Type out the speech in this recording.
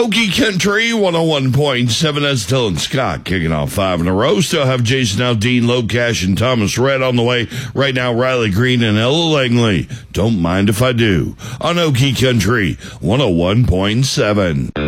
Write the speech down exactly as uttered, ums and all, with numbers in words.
Okie Country one oh one point seven. That's Dylan Scott kicking off five in a row. Still have Jason Aldean, Low Cash, and Thomas Red on the way. Right now, Riley Green and Ella Langley. Don't mind if I do. On Okie Country one oh one point seven.